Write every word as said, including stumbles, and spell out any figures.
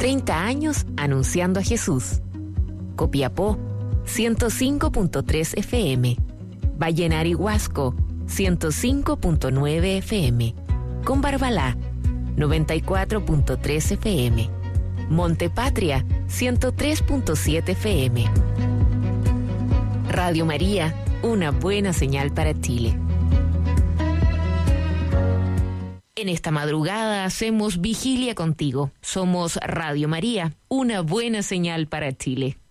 treinta años anunciando a Jesús. Copiapó, ciento cinco punto tres F M. Vallenar y Huasco, ciento cinco punto nueve F M. Combarbalá, noventa y cuatro punto tres F M. Montepatria, ciento tres punto siete F M. Radio María, una buena señal para Chile. En esta madrugada hacemos vigilia contigo. Somos Radio María, una buena señal para Chile.